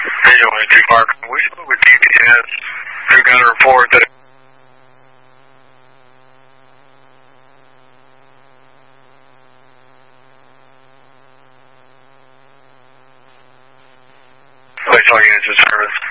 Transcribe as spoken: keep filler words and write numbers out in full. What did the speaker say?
Visual entry mark. We spoke with G P S. Who got a report that. Place all units in service.